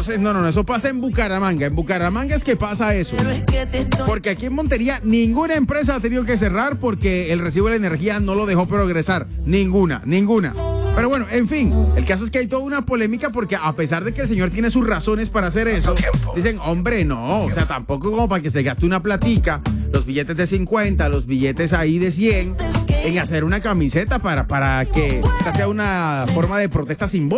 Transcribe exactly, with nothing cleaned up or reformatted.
Entonces, no, no, no, eso pasa en Bucaramanga. En Bucaramanga es que pasa eso. Porque aquí en Montería ninguna empresa ha tenido que cerrar porque el recibo de la energía no lo dejó progresar. Ninguna, ninguna. Pero bueno, en fin, el caso es que hay toda una polémica porque a pesar de que el señor tiene sus razones para hacer eso, dicen, hombre, no, o sea, tampoco como para que se gaste una platica, los billetes de cincuenta, los billetes ahí de cien, en hacer una camiseta para, para que esta sea una forma de protesta simbólica.